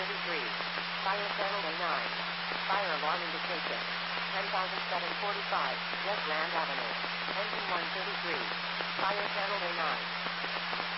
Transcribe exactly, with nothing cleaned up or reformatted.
thirty-three. Fire channel A nine. Fire alarm indication. ten thousand seven hundred forty-five, West Land Avenue. Engine one thirty-three. Fire channel A nine.